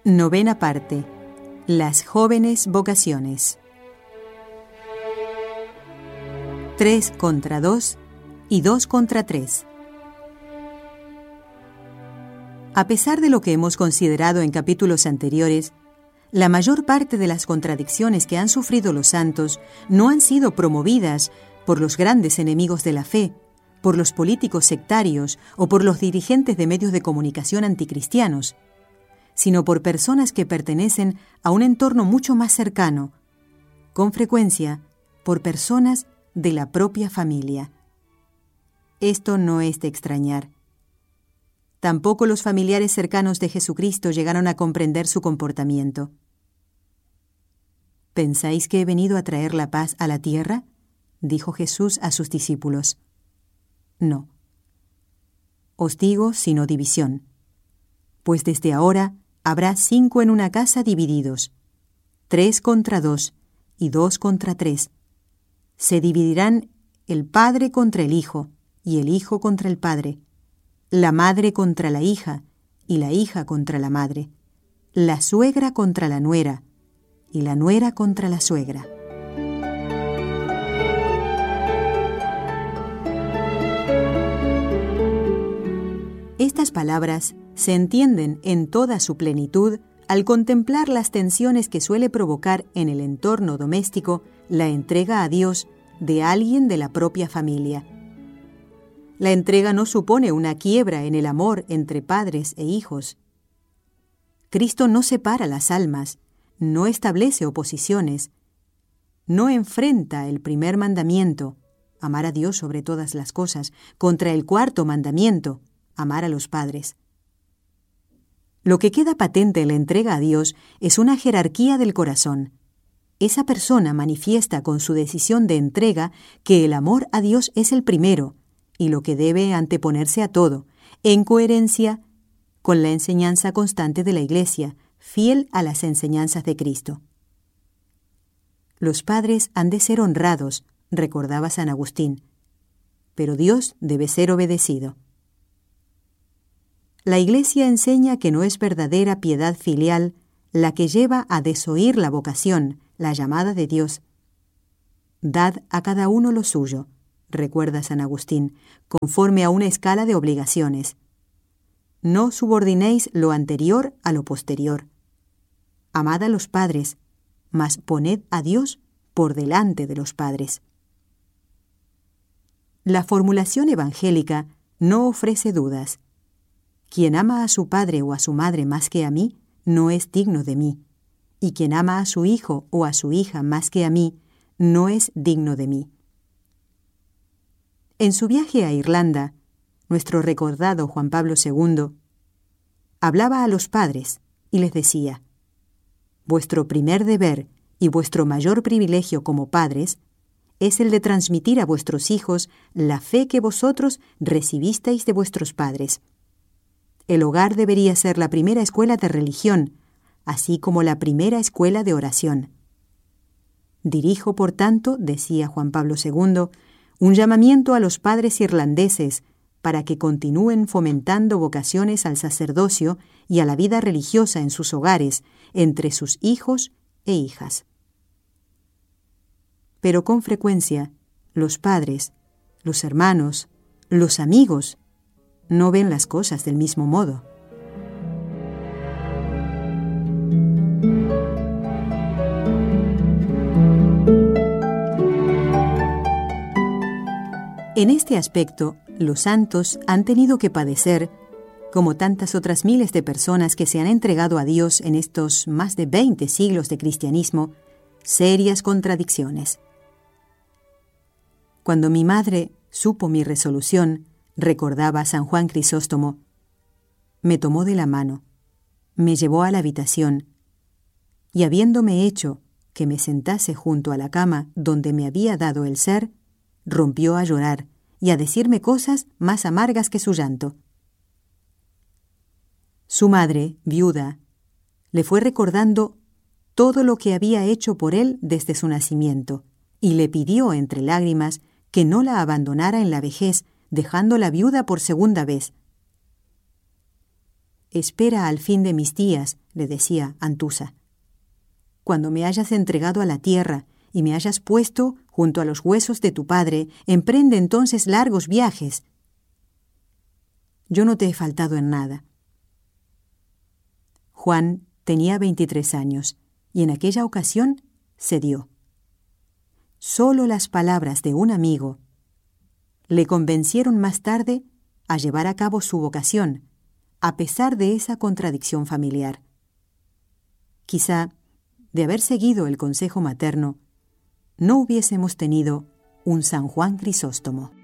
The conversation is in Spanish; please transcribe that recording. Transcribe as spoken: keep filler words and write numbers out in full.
Novena parte. Las jóvenes vocaciones. Tres contra dos y dos contra tres. A pesar de lo que hemos considerado en capítulos anteriores, la mayor parte de las contradicciones que han sufrido los santos no han sido promovidas por los grandes enemigos de la fe, por los políticos sectarios o por los dirigentes de medios de comunicación anticristianos, sino por personas que pertenecen a un entorno mucho más cercano, con frecuencia por personas de la propia familia. Esto no es de extrañar. Tampoco los familiares cercanos de Jesucristo llegaron a comprender su comportamiento. ¿Pensáis que he venido a traer la paz a la tierra?, dijo Jesús a sus discípulos. No. Os digo sino división, pues desde ahora habrá cinco en una casa divididos, tres contra dos y dos contra tres. Se dividirán el padre contra el hijo y el hijo contra el padre, la madre contra la hija y la hija contra la madre, la suegra contra la nuera y la nuera contra la suegra. Estas palabras se entienden en toda su plenitud al contemplar las tensiones que suele provocar en el entorno doméstico la entrega a Dios de alguien de la propia familia. La entrega no supone una quiebra en el amor entre padres e hijos. Cristo no separa las almas, no establece oposiciones, no enfrenta el primer mandamiento, amar a Dios sobre todas las cosas, contra el cuarto mandamiento, amar a los padres. Lo que queda patente en la entrega a Dios es una jerarquía del corazón. Esa persona manifiesta con su decisión de entrega que el amor a Dios es el primero y lo que debe anteponerse a todo, en coherencia con la enseñanza constante de la Iglesia, fiel a las enseñanzas de Cristo. Los padres han de ser honrados, recordaba San Agustín, pero Dios debe ser obedecido. La Iglesia enseña que no es verdadera piedad filial la que lleva a desoír la vocación, la llamada de Dios. Dad a cada uno lo suyo, recuerda San Agustín, conforme a una escala de obligaciones. No subordinéis lo anterior a lo posterior. Amad a los padres, mas poned a Dios por delante de los padres. La formulación evangélica no ofrece dudas. Quien ama a su padre o a su madre más que a mí, no es digno de mí, y quien ama a su hijo o a su hija más que a mí, no es digno de mí. En su viaje a Irlanda, nuestro recordado Juan Pablo segundo hablaba a los padres y les decía: vuestro primer deber y vuestro mayor privilegio como padres es el de transmitir a vuestros hijos la fe que vosotros recibisteis de vuestros padres. El hogar debería ser la primera escuela de religión, así como la primera escuela de oración. Dirijo, por tanto, decía Juan Pablo segundo, un llamamiento a los padres irlandeses para que continúen fomentando vocaciones al sacerdocio y a la vida religiosa en sus hogares, entre sus hijos e hijas. Pero con frecuencia, los padres, los hermanos, los amigos, no ven las cosas del mismo modo. En este aspecto, los santos han tenido que padecer, como tantas otras miles de personas que se han entregado a Dios en estos más de veinte siglos de cristianismo, serias contradicciones. Cuando mi madre supo mi resolución, recordaba San Juan Crisóstomo, me tomó de la mano, me llevó a la habitación, y habiéndome hecho que me sentase junto a la cama donde me había dado el ser, rompió a llorar y a decirme cosas más amargas que su llanto. Su madre, viuda, le fue recordando todo lo que había hecho por él desde su nacimiento, y le pidió entre lágrimas que no la abandonara en la vejez, dejándola viuda por segunda vez. Espera al fin de mis días, le decía Antusa. Cuando me hayas entregado a la tierra y me hayas puesto junto a los huesos de tu padre, emprende entonces largos viajes. Yo no te he faltado en nada. Juan tenía veintitrés años y en aquella ocasión cedió. Solo las palabras de un amigo le convencieron más tarde a llevar a cabo su vocación, a pesar de esa contradicción familiar. Quizá, de haber seguido el consejo materno, no hubiésemos tenido un San Juan Crisóstomo.